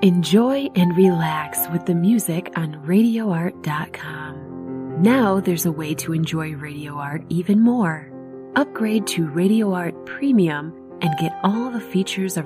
Enjoy and relax with the music on RadioArt.com. Now there's a way to enjoy Radio Art even more. Upgrade to Radio Art Premium and get all the features of